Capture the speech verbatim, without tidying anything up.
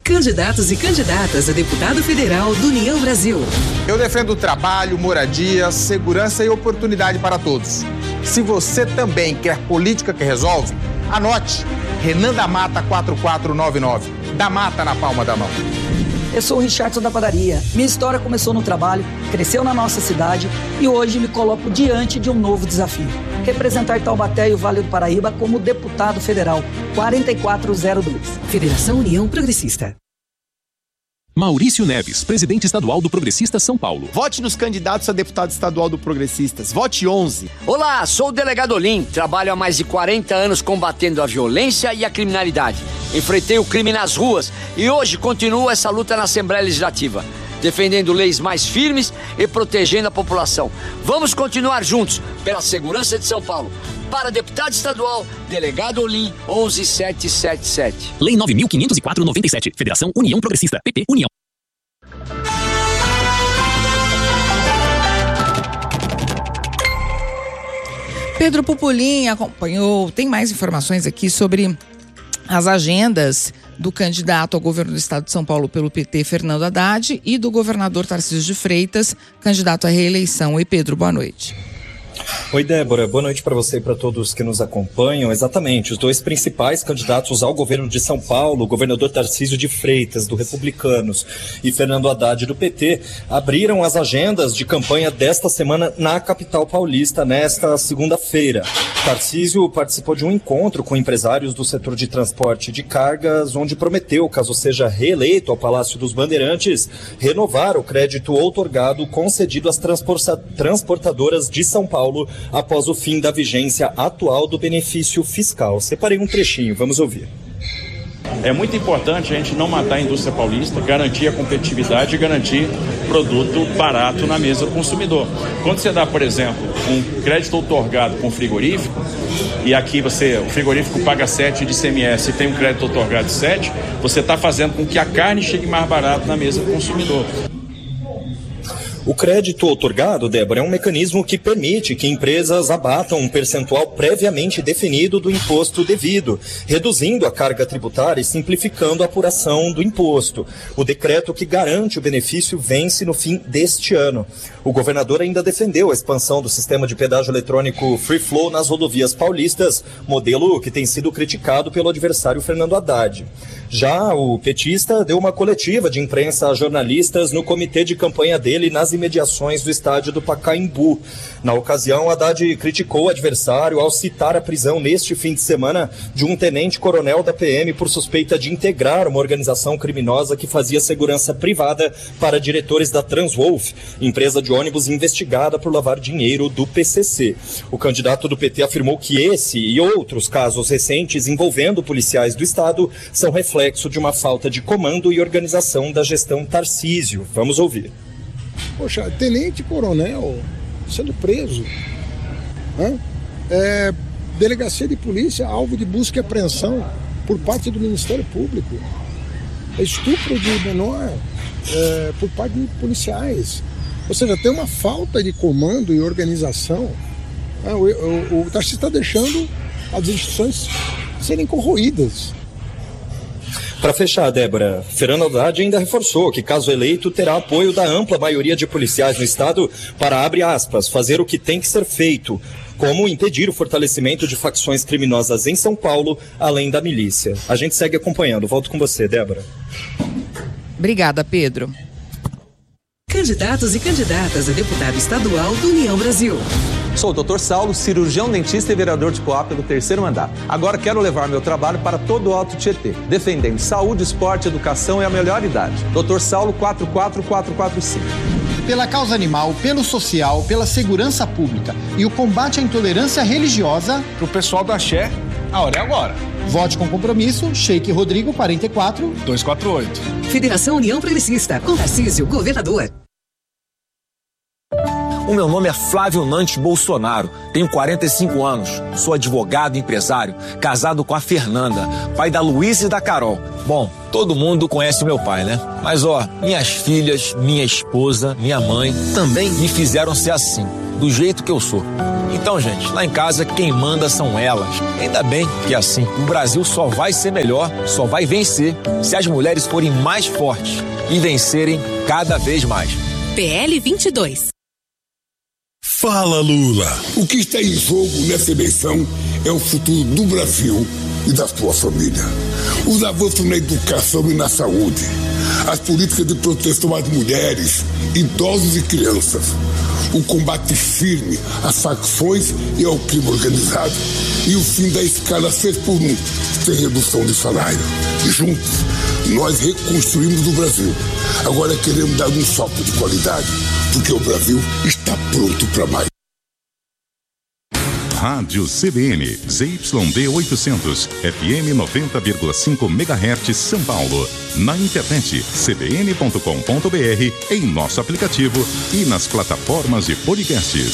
Candidatos e candidatas a deputado federal do União Brasil. Eu defendo trabalho, moradia, segurança e oportunidade para todos. Se você também quer política que resolve, anote Renan da Mata quatro quatro nove nove. Da Mata na palma da mão. Eu sou o Richardson da Padaria. Minha história começou no trabalho, cresceu na nossa cidade e hoje me coloco diante de um novo desafio. Representar Taubaté e o Vale do Paraíba como deputado federal quatro quatro zero dois. Federação União Progressista. Maurício Neves, presidente estadual do Progressistas São Paulo. Vote nos candidatos a deputado estadual do Progressistas. Vote onze. Olá, sou o delegado Olim. Trabalho há mais de quarenta anos combatendo a violência e a criminalidade. Enfrentei o crime nas ruas e hoje continuo essa luta na Assembleia Legislativa, defendendo leis mais firmes e protegendo a população. Vamos continuar juntos pela segurança de São Paulo. Para deputado estadual, delegado Olim, onze sete sete sete. Lei nove mil quinhentos e quatro, noventa e sete. Federação União Progressista. P P União. Pedro Pupolin acompanhou, tem mais informações aqui sobre as agendas do candidato ao governo do estado de São Paulo pelo P T, Fernando Haddad, e do governador Tarcísio de Freitas, candidato à reeleição. Oi, Pedro, boa noite. Oi, Débora, boa noite para você e para todos que nos acompanham. Exatamente, os dois principais candidatos ao governo de São Paulo, o governador Tarcísio de Freitas, do Republicanos, e Fernando Haddad, do P T, abriram as agendas de campanha desta semana na capital paulista, nesta segunda-feira. Tarcísio participou de um encontro com empresários do setor de transporte de cargas, onde prometeu, caso seja reeleito ao Palácio dos Bandeirantes, renovar o crédito outorgado concedido às transportadoras de São Paulo após o fim da vigência atual do benefício fiscal. Separei um trechinho, vamos ouvir. É muito importante a gente não matar a indústria paulista, garantir a competitividade e garantir produto barato na mesa do consumidor. Quando você dá, por exemplo, um crédito outorgado com frigorífico, e aqui você, o frigorífico paga sete de I C M S e tem um crédito outorgado de sete, você está fazendo com que a carne chegue mais barato na mesa do consumidor. O crédito outorgado, Débora, é um mecanismo que permite que empresas abatam um percentual previamente definido do imposto devido, reduzindo a carga tributária e simplificando a apuração do imposto. O decreto que garante o benefício vence no fim deste ano. O governador ainda defendeu a expansão do sistema de pedágio eletrônico Free Flow nas rodovias paulistas, modelo que tem sido criticado pelo adversário Fernando Haddad. Já o petista deu uma coletiva de imprensa a jornalistas no comitê de campanha dele nas imediações do estádio do Pacaembu. Na ocasião, Haddad criticou o adversário ao citar a prisão neste fim de semana de um tenente-coronel da P M por suspeita de integrar uma organização criminosa que fazia segurança privada para diretores da Transwolf, empresa de ônibus investigada por lavar dinheiro do P C C. O candidato do P T afirmou que esse e outros casos recentes envolvendo policiais do Estado são reflexo de uma falta de comando e organização da gestão Tarcísio. Vamos ouvir. Poxa, tenente-coronel sendo preso, né? É, delegacia de polícia, alvo de busca e apreensão por parte do Ministério Público. É estupro de menor é, por parte de policiais. Ou seja, tem uma falta de comando e organização. Né? O, o, o Tarcísio está deixando as instituições serem corroídas. Para fechar, Débora, Fernando Haddad ainda reforçou que, caso eleito, terá apoio da ampla maioria de policiais no Estado para, abre aspas, fazer o que tem que ser feito, como impedir o fortalecimento de facções criminosas em São Paulo, além da milícia. A gente segue acompanhando. Volto com você, Débora. Obrigada, Pedro. Candidatos e candidatas a deputado estadual do União Brasil. Sou o doutor Saulo, cirurgião dentista e vereador de Poá pelo terceiro mandato. Agora quero levar meu trabalho para todo o Alto Tietê, defendendo saúde, esporte, educação e a melhor idade. doutor Saulo, quatro quatro quatro quatro cinco. Pela causa animal, pelo social, pela segurança pública e o combate à intolerância religiosa. Pro pessoal do Axé, a hora é agora. Vote com compromisso, Sheik Rodrigo, quarenta e quatro, duzentos e quarenta e oito. Federação União Progressista, com Tarcísio, governador. O meu nome é Flávio Nantes Bolsonaro, tenho quarenta e cinco anos, sou advogado e empresário, casado com a Fernanda, pai da Luísa e da Carol. Bom, todo mundo conhece o meu pai, né? Mas ó, minhas filhas, minha esposa, minha mãe também me fizeram ser assim. do jeito que eu sou. Então, gente, lá em casa quem manda são elas. Ainda bem que é assim. O Brasil só vai ser melhor, só vai vencer se as mulheres forem mais fortes e vencerem cada vez mais. P L vinte e dois. Fala, Lula. O que está em jogo nessa eleição é o futuro do Brasil e da sua família. Os avanços na educação e na saúde, as políticas de proteção às mulheres, idosos e crianças, o combate firme às facções e ao crime organizado e o fim da escala seis por um, sem redução de salário. Juntos, nós reconstruímos o Brasil. Agora queremos dar um salto de qualidade, porque o Brasil está pronto para mais. Rádio C B N, Z Y D oitocentos, F M noventa vírgula cinco megahertz São Paulo. Na internet, c b n ponto com ponto b r, em nosso aplicativo e nas plataformas de podcast.